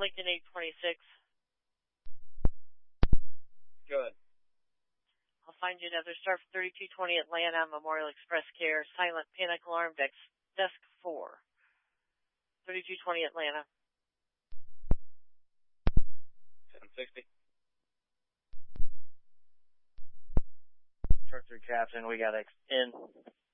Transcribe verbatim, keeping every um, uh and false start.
Lincoln eight twenty-six. Good. I'll find you another star for thirty-two twenty Atlanta, Memorial Express Care, silent panic alarm, desk, desk four. thirty-two twenty Atlanta. ten sixty. Truck three Captain, we got X in.